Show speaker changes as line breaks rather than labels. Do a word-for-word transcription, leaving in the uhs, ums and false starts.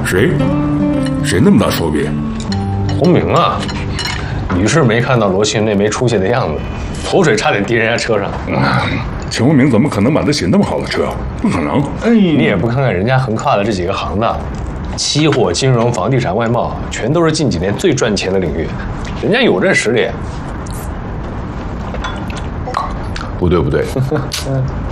谁？谁那么大手笔？
洪明啊！你是没看到罗庆那没出息的样子，口水差点滴人家车上。
嗯，秦洪明怎么可能买得起那么好的车？不可能！
哎，你也不看看人家横跨的这几个行当，期货、金融、房地产、外贸，全都是近几年最赚钱的领域，人家有这实力。
不对不对，